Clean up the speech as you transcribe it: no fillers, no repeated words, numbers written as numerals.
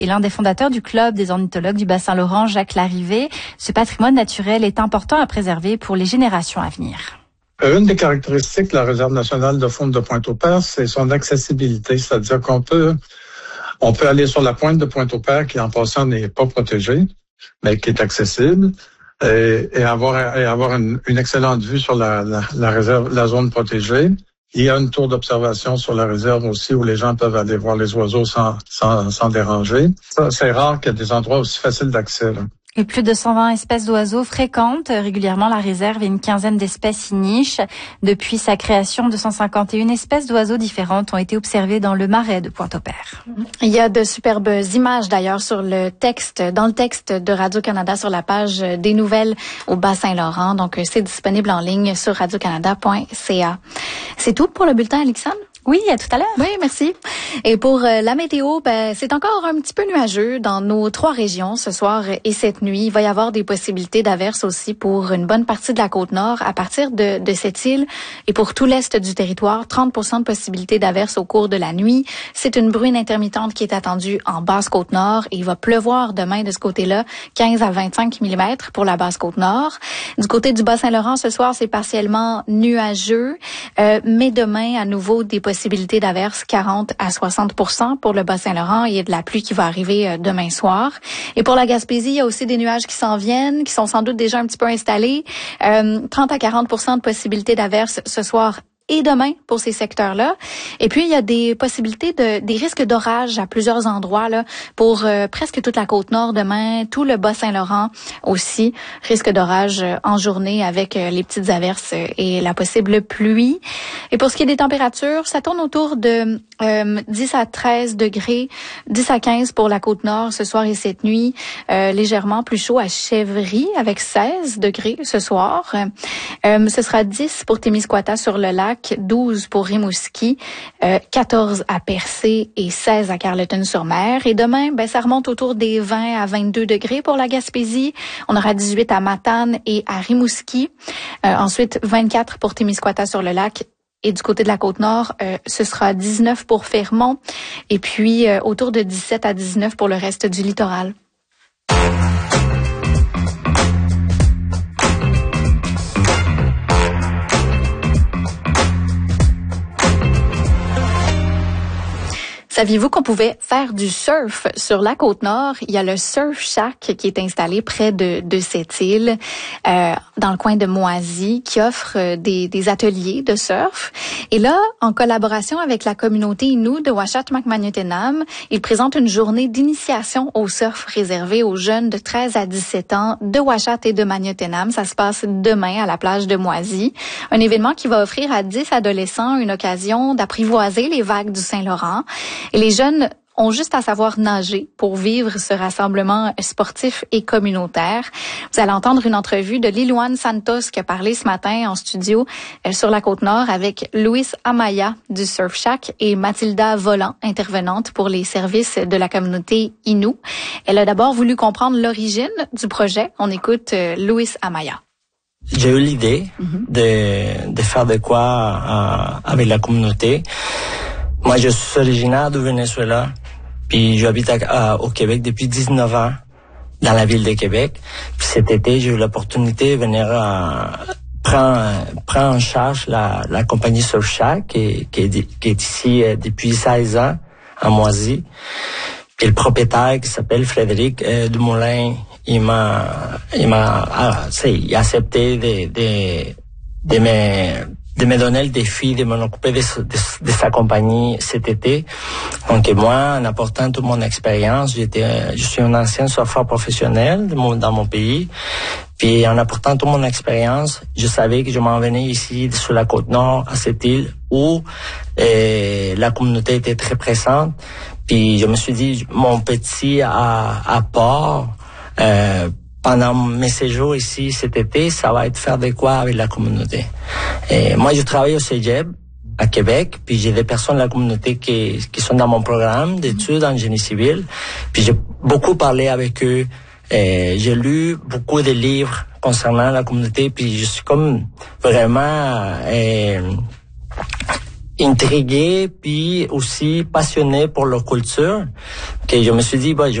est l'un des fondateurs du club des ornithologues du Bas-Saint-Laurent, Jacques Larrivé. Ce patrimoine naturel est important à préserver pour les générations à venir. Une des caractéristiques de la Réserve nationale de faune de Pointe-au-Père, c'est son accessibilité, c'est-à-dire qu'on peut aller sur la pointe de Pointe-au-Père qui, en passant, n'est pas protégée, mais qui est accessible, et avoir une excellente vue sur la réserve, la zone protégée. Il y a une tour d'observation sur la réserve aussi où les gens peuvent aller voir les oiseaux sans déranger. Ça, c'est rare qu'il y ait des endroits aussi faciles d'accès, là. Et plus de 120 espèces d'oiseaux fréquentent régulièrement la réserve et une quinzaine d'espèces y nichent. Depuis sa création, 251 espèces d'oiseaux différentes ont été observées dans le marais de Pointe-au-Père. Il y a de superbes images d'ailleurs dans le texte de Radio-Canada sur la page des nouvelles au Bas-Saint-Laurent. Donc, c'est disponible en ligne sur radiocanada.ca. C'est tout pour le bulletin, Alexandre? Oui, à tout à l'heure. Oui, merci. Et pour la météo, c'est encore un petit peu nuageux dans nos 3 régions ce soir et cette nuit. Il va y avoir des possibilités d'averses aussi pour une bonne partie de la Côte-Nord à partir de cette île et pour tout l'est du territoire, 30% de possibilités d'averses au cours de la nuit. C'est une bruine intermittente qui est attendue en basse Côte-Nord et il va pleuvoir demain de ce côté-là, 15 à 25 mm pour la basse Côte-Nord. Du côté du Bas-Saint-Laurent, ce soir, c'est partiellement nuageux, mais demain, à nouveau, des possibilités d'averses 40 à 60% pour le Bas-Saint-Laurent. Il y a de la pluie qui va arriver demain soir. Et pour la Gaspésie, il y a aussi des nuages qui s'en viennent, qui sont sans doute déjà un petit peu installés. 30 à 40% de possibilités d'averses ce soir et demain pour ces secteurs-là. Et puis, il y a des possibilités des risques d'orage à plusieurs endroits là pour presque toute la Côte-Nord demain, tout le Bas-Saint-Laurent aussi. Risque d'orage en journée avec les petites averses et la possible pluie. Et pour ce qui est des températures, ça tourne autour de 10 à 13 degrés, 10 à 15 pour la Côte-Nord ce soir et cette nuit. Légèrement plus chaud à Chèvry avec 16 degrés ce soir. Ce sera 10 pour Témiscouata sur le lac, 12 pour Rimouski, 14 à Percé et 16 à Carleton-sur-Mer. Et demain, ça remonte autour des 20 à 22 degrés pour la Gaspésie. On aura 18 à Matane et à Rimouski. Ensuite, 24 pour Témiscouata sur le lac. Et du côté de la Côte-Nord, ce sera 19 pour Fermont. Et puis, autour de 17 à 19 pour le reste du littoral. Saviez-vous qu'on pouvait faire du surf sur la Côte-Nord? Il y a le Surf Shack qui est installé près de cette île, dans le coin de Moisy, qui offre des ateliers de surf. Et là, en collaboration avec la communauté Innu de Ouachata-Macmagnotenam, ils présentent une journée d'initiation au surf réservée aux jeunes de 13 à 17 ans de Ouachata et de Magnotenam. Ça se passe demain à la plage de Moisy. Un événement qui va offrir à 10 adolescents une occasion d'apprivoiser les vagues du Saint-Laurent. Et les jeunes ont juste à savoir nager pour vivre ce rassemblement sportif et communautaire. Vous allez entendre une entrevue de Lilouane Santos qui a parlé ce matin en studio sur la Côte-Nord avec Luis Amaya du Surf Shack et Mathilda Volant, intervenante pour les services de la communauté Innu. Elle a d'abord voulu comprendre l'origine du projet. On écoute Luis Amaya. J'ai eu l'idée de faire de quoi avec la communauté. Moi, je suis originaire du Venezuela, puis j'habite au Québec depuis 19 ans, dans la ville de Québec. Puis cet été, j'ai eu l'opportunité de venir prendre en charge la compagnie Surf Shack, qui est ici depuis 16 ans, à Moisy. Puis le propriétaire, qui s'appelle Frédéric Dumoulin, il a accepté de me donner le défi de m'en occuper de sa compagnie cet été. Donc moi, en apportant toute mon expérience, je suis un ancien surfeur professionnel dans mon pays. Puis en apportant toute mon expérience, je savais que je m'en venais ici sur la Côte-Nord, à cette île où la communauté était très présente. Puis je me suis dit, mon petit apport pendant mes séjours ici cet été, ça va être faire de quoi avec la communauté. Et moi, je travaille au Cégep à Québec, puis j'ai des personnes de la communauté qui sont dans mon programme d'études en génie civil. Puis j'ai beaucoup parlé avec eux. J'ai lu beaucoup de livres concernant la communauté, puis je suis comme vraiment intrigué puis aussi passionné pour leur culture, que je me suis dit, bah,